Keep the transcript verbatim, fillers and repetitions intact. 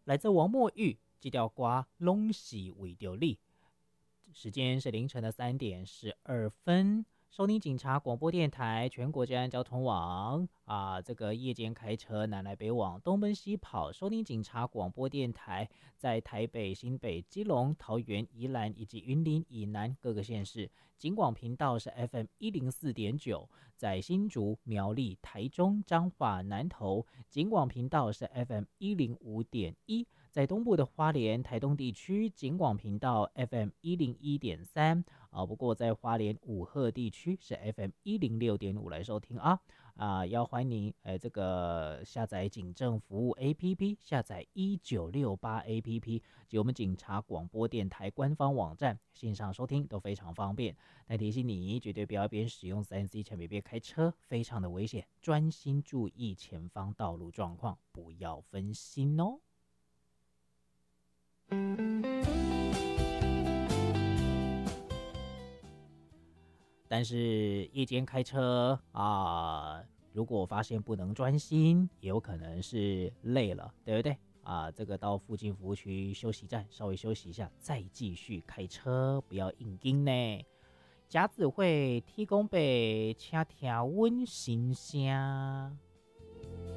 来自王墨玉，这条歌拢是为着你。时间是凌晨的三点十二分。收听警察广播电台全国治安交通网啊，这个夜间开车南来北往东奔西跑，收听警察广播电台，在台北、新北、基隆、桃园、宜兰以及云林以南各个县市，警广频道是 F M 一零四点九，在新竹、苗栗、台中、彰化、南投，警广频道是 F M 一零五点一。在东部的花莲、台东地区，警广频道 F M 一零一点三啊，不过在花莲五鹤地区是 F M 一零六点五来收听啊啊，要欢迎呃这个下载警政服务 A P P， 下载一九六八 A P P 及我们警察广播电台官方网站，线上收听都非常方便。但提醒你，绝对不要边使用 三 C 产品边开车，非常的危险，专心注意前方道路状况，不要分心哦。但是夜间开车啊，如果发现不能专心，也有可能是累了，对不对啊？这个到附近服务区休息站稍微休息一下，再继续开车，不要硬盯呢。甲子会提供被请听阮心声。